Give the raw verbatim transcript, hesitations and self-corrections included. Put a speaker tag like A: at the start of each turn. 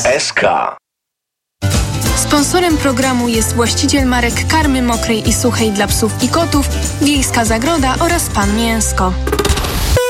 A: S K.
B: Sponsorem programu jest właściciel marek karmy mokrej i suchej dla psów i kotów, Wiejska Zagroda oraz Pan Mięsko.